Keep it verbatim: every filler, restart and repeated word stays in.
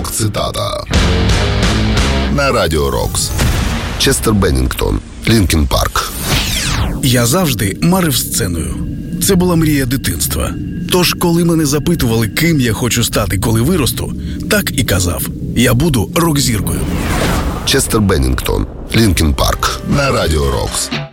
Рок-цитата на Радіо Рокс. Честер Беннінгтон, Лінкін Парк. Я завжди марив сценою. Це була мрія дитинства. Тож, коли мене запитували, ким я хочу стати, коли виросту, так і казав. Я буду рок-зіркою. Честер Беннінгтон, Лінкін Парк на Радіо Рокс.